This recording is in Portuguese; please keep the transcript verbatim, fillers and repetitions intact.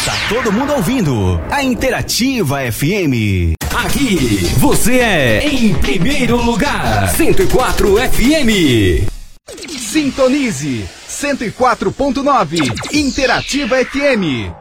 Tá todo mundo ouvindo a Interativa F M. Aqui você é em primeiro lugar. cento e quatro F M. Sintonize cento e quatro ponto nove Interativa F M.